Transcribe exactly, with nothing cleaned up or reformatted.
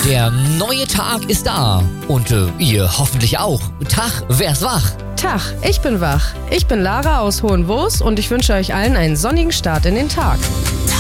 Der neue Tag ist da und äh, ihr hoffentlich auch. Tag, wer ist wach? Tag, ich bin wach. Ich bin Lara aus Hohenwoos und ich wünsche euch allen einen sonnigen Start in den Tag.